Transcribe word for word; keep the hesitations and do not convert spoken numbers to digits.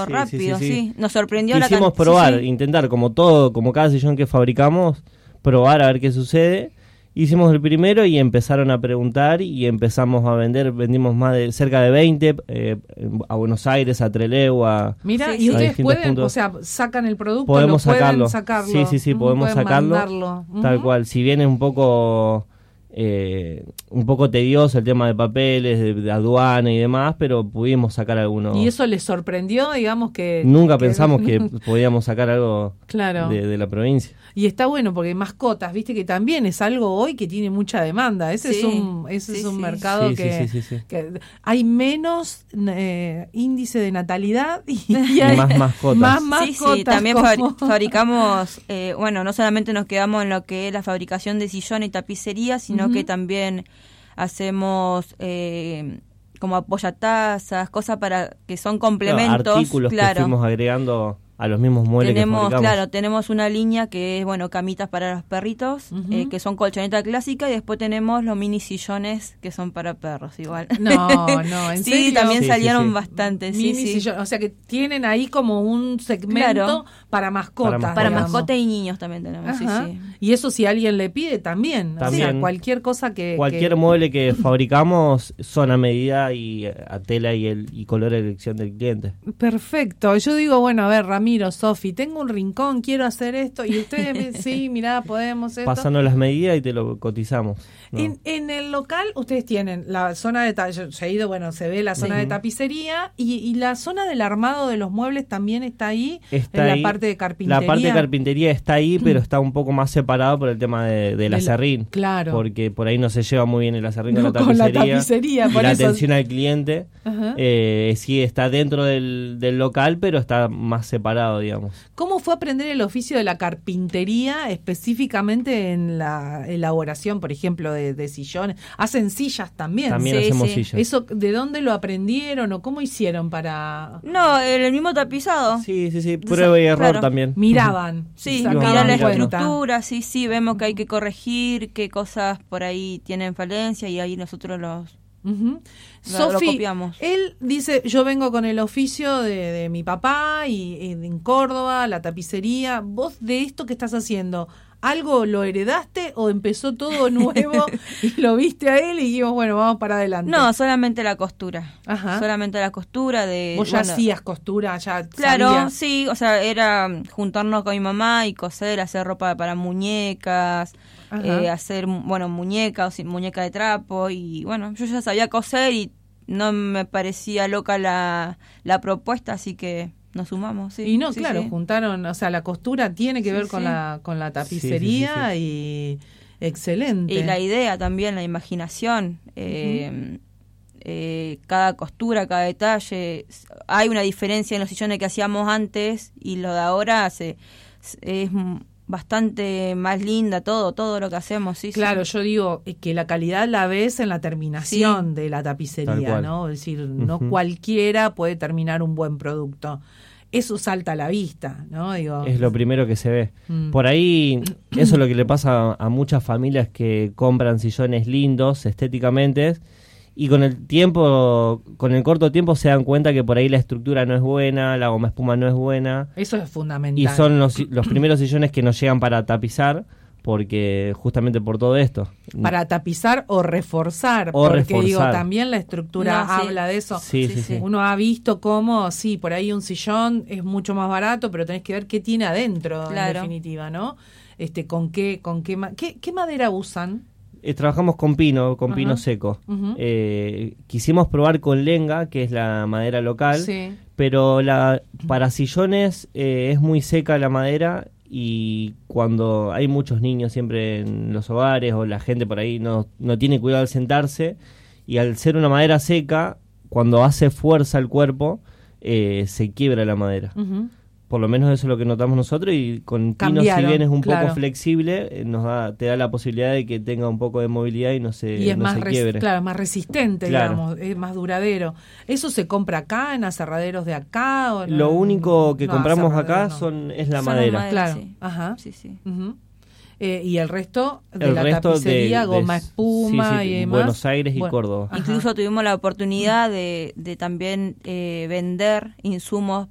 sí, rápido, sí, sí, sí, sí. Nos sorprendió la Quisimos can- probar, sí, sí. intentar, como todo, como cada sillón que fabricamos, probar a ver qué sucede. Hicimos el primero y empezaron a preguntar y empezamos a vender, vendimos más de cerca de veinte eh, a Buenos Aires, a Trelew, a Mira, Sí, y sí. ustedes distintos pueden, puntos. o sea, sacan el producto, Podemos lo pueden sacarlo. sacarlo. Sí, sí, sí, Ujú, podemos pueden sacarlo. mandarlo. Tal Ujú. cual, si bien es un poco eh, un poco tedioso el tema de papeles, de, de aduana y demás, pero pudimos sacar algunos. ¿Y eso les sorprendió, digamos que...? Nunca que- pensamos que podíamos sacar algo Claro. de, de la provincia. Y está bueno porque mascotas, viste que también es algo hoy que tiene mucha demanda. Ese Sí, es un ese sí, es un sí. mercado Sí, sí, que, sí, sí, sí. que hay menos eh, índice de natalidad y, Y hay más mascotas. más Sí, mascotas. sí, también como- fabri- fabricamos, eh, bueno, no solamente nos quedamos en lo que es la fabricación de sillón y tapicería, sino Ujú. que también hacemos eh, como apoyatazas, cosas para que son complementos. Claro, artículos claro. que fuimos agregando a los mismos muebles Tenemos, que fabricamos. claro, tenemos una línea que es, bueno, camitas para los perritos, Ujú. eh, que son colchoneta clásica, y después tenemos los mini sillones que son para perros, igual. No, no, ¿en Sí, serio? también Sí, sí, salieron sí. bastante, sí, Mini sí. sillón, o sea que tienen ahí como un segmento Claro. para mascotas. Para Para digamos. mascotas y niños también tenemos, sí, Ajá. sí. Y eso si alguien le pide también, o sea, También. cualquier cosa que... Cualquier que- mueble que fabricamos son a medida y eh, a tela y, el, y color de elección del cliente. Perfecto. Yo digo, bueno, a ver, Ramiro, Sofi, tengo un rincón, quiero hacer esto, y ustedes me dicen, sí, mirá, podemos esto. Pasando las medidas y te lo cotizamos, ¿no? En, en el local ustedes tienen la zona de ta- yo he ido, bueno, se ve la zona Sí. de tapicería y, y la zona del armado de los muebles también está ahí, Está en ahí. la parte de carpintería. La parte de carpintería está ahí, pero está un poco más separado por el tema de, del la- acerrín. claro. Porque por ahí no se lleva muy bien el acerrín No, con la con la tapicería. tapicería, y por la eso- atención al cliente. Ajá. Eh, sí, está dentro del, del local, pero está más separado, digamos. ¿Cómo fue aprender el oficio de la carpintería específicamente en la elaboración, por ejemplo, de, de sillones? Hacen sillas también. También Sí, hacemos sí. sillas. ¿Eso de dónde lo aprendieron o cómo hicieron para...? No, el mismo tapizado. Sí, sí, sí, prueba y error Claro. también. Miraban. Sí, sacaban mirar la cuenta. estructura, sí, sí, vemos que hay que corregir, qué cosas por ahí tienen falencia y ahí nosotros los... Ujú. Lo- lo Sofi, copiamos. él dice, yo vengo con el oficio de, de mi papá y, y en Córdoba, la tapicería. ¿Vos de esto que estás haciendo, algo lo heredaste o empezó todo nuevo y lo viste a él y dijimos, bueno, vamos para adelante? No, solamente la costura. Ajá. Solamente la costura de... Vos ya bueno, hacías costura, ya Claro, sabías. sí, o sea, era juntarnos con mi mamá y coser, hacer ropa para muñecas, Ajá. eh, hacer, bueno, muñecas, o muñeca de trapo, y bueno, yo ya sabía coser y no me parecía loca la, la propuesta, así que nos sumamos, sí. Y no, sí, claro, sí. juntaron, o sea, la costura tiene que Sí, ver con sí. la con la tapicería y excelente. Y la idea también, la imaginación, eh, eh, cada costura, cada detalle. Hay una diferencia en los sillones que hacíamos antes y lo de ahora se, es bastante más linda todo, todo lo que hacemos. Sí, Claro, sí. yo digo eh, que la calidad la ves en la terminación Sí. de la Tal tapicería, cual. ¿no? Es decir, no Ujú. cualquiera puede terminar un buen producto. Eso salta a la vista, ¿no? Digo, Es lo primero que se ve. Mm. Por ahí, eso es lo que le pasa a muchas familias que compran sillones lindos estéticamente y con el tiempo, con el corto tiempo se dan cuenta que por ahí la estructura no es buena, la goma espuma no es buena eso es fundamental. y son los, los primeros sillones que nos llegan para tapizar porque justamente por todo esto. Para tapizar o reforzar, O porque reforzar. digo, también la estructura No, sí. habla de eso. Sí, sí, Sí, sí. sí. Uno ha visto cómo, sí, por ahí un sillón es mucho más barato, pero tenés que ver qué tiene adentro, en Claro. definitiva, ¿no? Este, con qué, con qué, ma- qué, qué madera usan. Eh, trabajamos con pino, con Ajá. pino seco. Ujú. Eh, quisimos probar con lenga, que es la madera local, Sí. pero la para sillones eh, es muy seca la madera y cuando hay muchos niños siempre en los hogares o la gente por ahí no, no tiene cuidado al sentarse y al ser una madera seca, cuando hace fuerza el cuerpo, eh, se quiebra la madera. Ujú. Por lo menos eso es lo que notamos nosotros y con pino, si Cambiaron, bien es un claro. poco flexible, eh, nos da, te da la posibilidad de que tenga un poco de movilidad y no se, Y es no más, se res- quiebre. claro, más resistente, Claro. digamos, es más duradero. ¿Eso se compra acá, en aserraderos de acá? O no? Lo único que No, compramos acá aserraderos no. son es la Son la madera. madera. Claro, sí. ajá. Sí, sí. Ujú. Eh, y el resto de El la resto de- tapicería, de- goma espuma sí, sí, y demás. Buenos Aires y Bueno, Córdoba. Ajá. Incluso tuvimos la oportunidad de, de también eh, vender insumos